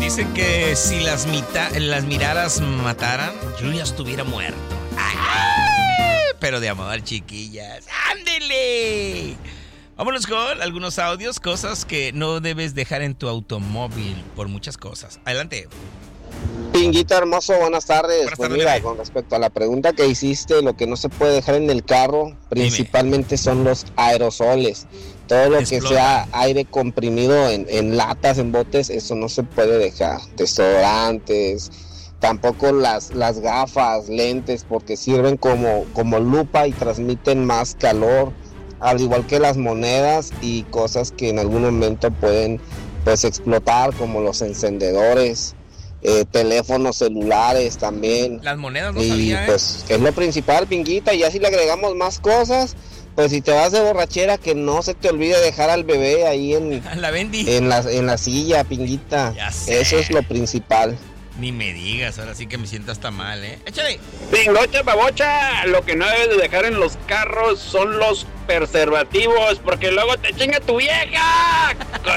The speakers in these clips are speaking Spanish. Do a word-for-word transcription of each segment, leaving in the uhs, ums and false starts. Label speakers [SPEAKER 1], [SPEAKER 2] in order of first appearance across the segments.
[SPEAKER 1] Dicen que si las, mita- las miradas mataran, yo ya estuviera muerto. ¡Ay! Pero de amor, chiquillas. ¡Ándele! Vámonos con algunos audios, cosas que no debes dejar en tu automóvil por muchas cosas. Adelante.
[SPEAKER 2] Pinguito hermoso, buenas tardes.
[SPEAKER 1] Buenas
[SPEAKER 2] Pues
[SPEAKER 1] tardes,
[SPEAKER 2] mira,
[SPEAKER 1] bebé.
[SPEAKER 2] con respecto a la pregunta que hiciste, lo que no se puede dejar en el carro principalmente son los aerosoles. Todo lo que
[SPEAKER 1] Explota.
[SPEAKER 2] sea aire comprimido en, en latas, en botes, eso no se puede dejar. Desodorantes, tampoco las, las gafas, lentes, porque sirven como, como lupa y transmiten más calor, al igual que las monedas y cosas que en algún momento pueden pues explotar, como los encendedores. Eh, teléfonos celulares también.
[SPEAKER 1] Las monedas no
[SPEAKER 2] y
[SPEAKER 1] sabía, ¿eh?
[SPEAKER 2] pues es lo principal, Pinguita, y ya si le agregamos más cosas, pues si te vas de borrachera, que no se te olvide dejar al bebé ahí en,
[SPEAKER 1] La vendí.
[SPEAKER 2] en, la, en la silla, Pinguita.
[SPEAKER 1] Ya sé.
[SPEAKER 2] Eso es lo principal.
[SPEAKER 1] Ni me digas, ahora sí que me siento hasta mal, ¿eh? ¡Échale!
[SPEAKER 3] Pingocha, babocha, lo que no debes de dejar en los carros son los preservativos, porque luego te chinga tu vieja.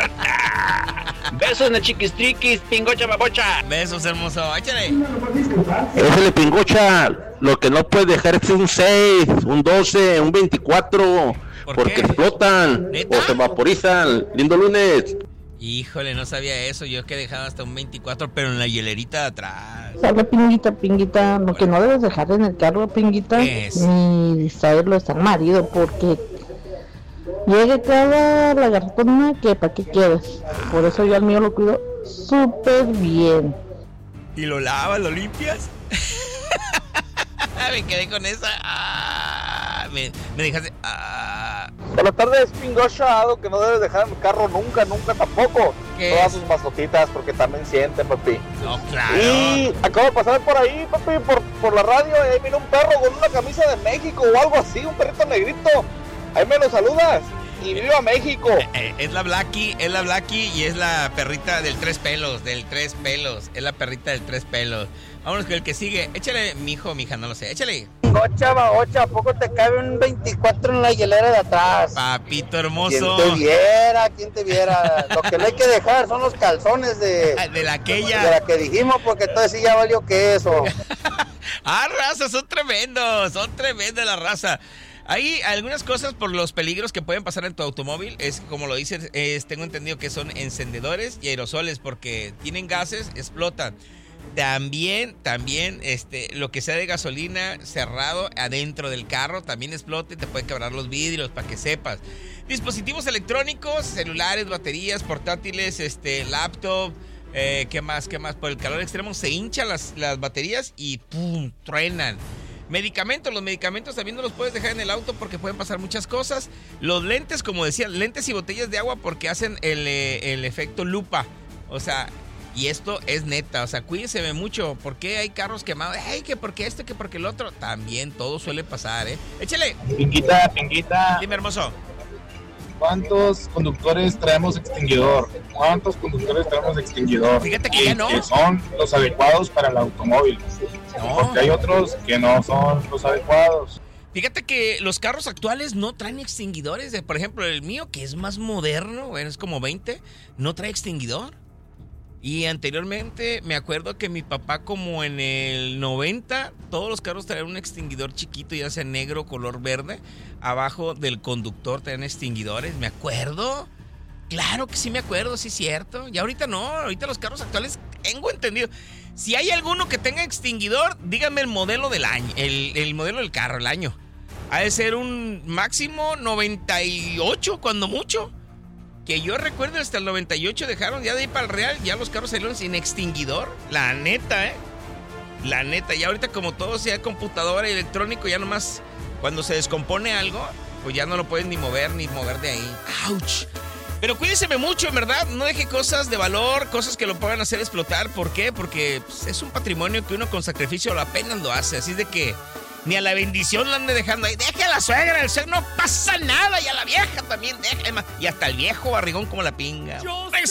[SPEAKER 3] Besos de chiquistriquis, pingocha, babocha.
[SPEAKER 1] Besos, hermoso. Échale.
[SPEAKER 4] Éjale, Pingocha, lo que no puedes dejar es un seis, un doce, un veinticuatro,
[SPEAKER 1] ¿Por
[SPEAKER 4] porque
[SPEAKER 1] qué?
[SPEAKER 4] explotan
[SPEAKER 1] ¿Neta?
[SPEAKER 4] o se vaporizan. Lindo lunes.
[SPEAKER 1] Híjole, no sabía eso. Yo que he dejado hasta un veinticuatro, pero en la hielerita de atrás.
[SPEAKER 5] Sale, Pinguita, Pinguita, lo que no debes dejar en el carro, Pinguita,
[SPEAKER 1] ¿Qué es?
[SPEAKER 5] ni distraerlo de estar marido, porque llegue cada lagartona que para qué quieres. Por eso yo al mío lo cuido súper bien.
[SPEAKER 1] ¿Y lo lavas, lo limpias? Me quedé con esa. Ah, me, me dejaste. Ah.
[SPEAKER 6] Buenas tardes, Pingocha, algo que no debes dejar en el carro nunca, nunca tampoco.
[SPEAKER 1] ¿Qué
[SPEAKER 6] Todas
[SPEAKER 1] es?
[SPEAKER 6] sus mascotitas, porque también sienten, papi.
[SPEAKER 1] No, claro.
[SPEAKER 6] Y acabo de pasar por ahí, papi, por, por la radio, y ahí vino un perro con una camisa de México o algo así, un perrito negrito. Ahí me lo saludas. Y viva México.
[SPEAKER 1] Eh, eh, es la Blackie, es la Blackie y es la perrita del tres pelos, del tres pelos. Es la perrita del tres pelos. Vámonos con el que sigue. Échale, mijo, mija, no lo sé. Échale.
[SPEAKER 7] Pingocha, babocha, ¿a poco te cabe un veinticuatro en la hielera de atrás?
[SPEAKER 1] Papito
[SPEAKER 7] ¿Quién
[SPEAKER 1] hermoso.
[SPEAKER 7] te viera? ¿Quién te viera? Lo que no hay que dejar son los calzones de,
[SPEAKER 1] De la aquella.
[SPEAKER 7] de la que dijimos, porque entonces sí ya valió que eso.
[SPEAKER 1] Ah, raza, son tremendos, son tremendas la raza. Hay algunas cosas por los peligros que pueden pasar en tu automóvil. Es como lo dices, es, tengo entendido que son encendedores y aerosoles porque tienen gases, explotan. También, también, este, lo que sea de gasolina cerrado adentro del carro también explota y te puede quebrar los vidrios, para que sepas. Dispositivos electrónicos, celulares, baterías, portátiles, este, laptop, eh, ¿qué más, qué más? Por el calor extremo se hinchan las, las baterías y ¡pum!, truenan. Medicamentos, los medicamentos también no los puedes dejar en el auto porque pueden pasar muchas cosas. Los lentes, como decía, lentes y botellas de agua porque hacen el, eh, el efecto lupa. O sea, y esto es neta, o sea, cuídese mucho. Porque hay carros quemados, ay, que porque esto, que porque el otro. También todo suele pasar, ¿eh? Échale.
[SPEAKER 8] Pinguita, Pinguita,
[SPEAKER 1] Dime, hermoso.
[SPEAKER 8] ¿cuántos conductores traemos extinguidor? ¿Cuántos conductores traemos extinguidor?
[SPEAKER 1] Fíjate que
[SPEAKER 8] Y
[SPEAKER 1] ya no.
[SPEAKER 8] que son los adecuados para el automóvil.
[SPEAKER 1] No.
[SPEAKER 8] Porque hay otros que no son los adecuados.
[SPEAKER 1] Fíjate que los carros actuales no traen extinguidores. Por ejemplo, el mío, que es más moderno, bueno, es como veinte, no trae extinguidor. Y anteriormente me acuerdo que mi papá, como en el noventa, todos los carros traían un extinguidor chiquito, ya sea negro o color verde. Abajo del conductor traían extinguidores, me acuerdo. Claro que sí me acuerdo, sí es cierto. Y ahorita no, ahorita los carros actuales, tengo entendido. Si hay alguno que tenga extinguidor, dígame el modelo del año, el, el modelo del carro, el año. Ha de ser un máximo noventa y ocho, cuando mucho. Que yo recuerdo hasta el noventa y ocho dejaron, ya de ir para el Real, ya los carros salieron sin extinguidor. La neta, ¿eh? La neta, ya ahorita como todo sea computadora y electrónico, ya nomás cuando se descompone algo, pues ya no lo puedes ni mover, ni mover de ahí. ¡Auch! Pero cuídeseme mucho, en verdad, no deje cosas de valor, cosas que lo puedan hacer explotar. ¿Por qué? Porque pues, es un patrimonio que uno con sacrificio apenas lo hace, así es de que ni a la bendición la ande dejando ahí. Deje a la suegra, el suegro no pasa nada, y a la vieja también deja, y hasta el viejo barrigón como la pinga.